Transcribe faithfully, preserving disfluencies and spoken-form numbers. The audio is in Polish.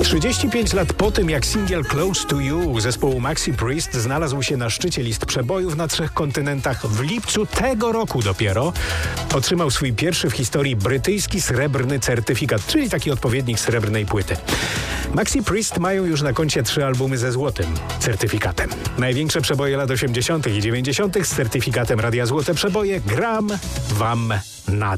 trzydzieści pięć lat po tym, jak singiel Close to You zespołu Maxi Priest znalazł się na szczycie list przebojów na trzech kontynentach, w lipcu tego roku dopiero otrzymał swój pierwszy w historii brytyjski srebrny certyfikat, czyli taki odpowiednik srebrnej płyty. Maxi Priest mają już na koncie trzy albumy ze złotym certyfikatem. Największe przeboje lat osiemdziesiątych i dziewięćdziesiątych z certyfikatem Radia Złote Przeboje gram wam na